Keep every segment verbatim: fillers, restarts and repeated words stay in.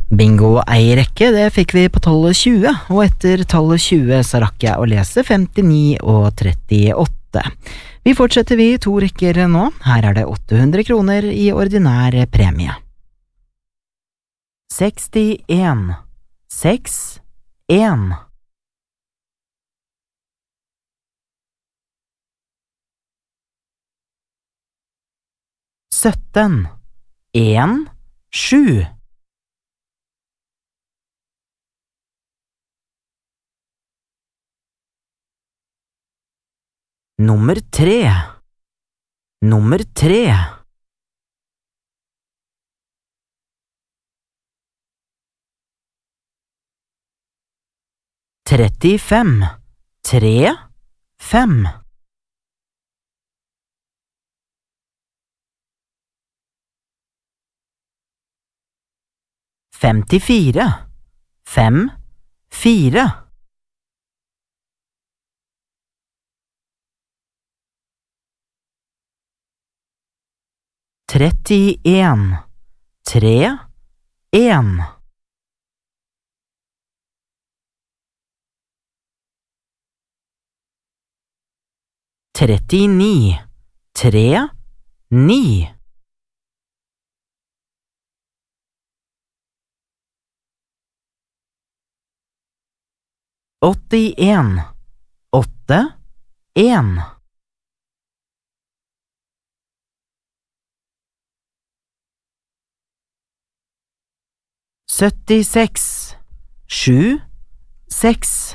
Bingo ei rekke, det fikk vi på tallet tjue, og etter tallet tjue så rakk jeg å lese femtini og trettiåtte. Vi fortsetter vi to rekker nå, her er det åtte hundre kroner i ordinær premie. sekstien, seks, en. sytten, en, sju. Nummer tre. Nummer tre. Trettifem. Tre. Fem. Femtifire. Fem. Fire. Trettien. Tre. En. Trettini. Tre. Ni. Åttien. Åtte. En. Syttiseks. Sju. Seks.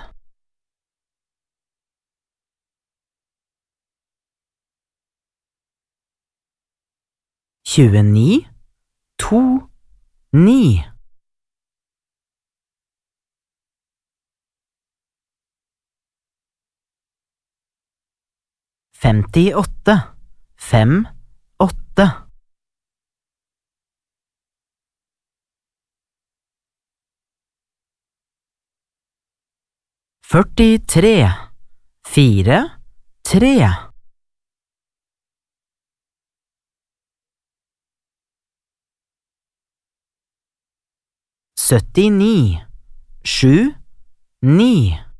Tjueni. To. Ni. Femtiåtte. Fem. Åtte. Førtitre. Fire. Tre. Syttini. Sju. Ni.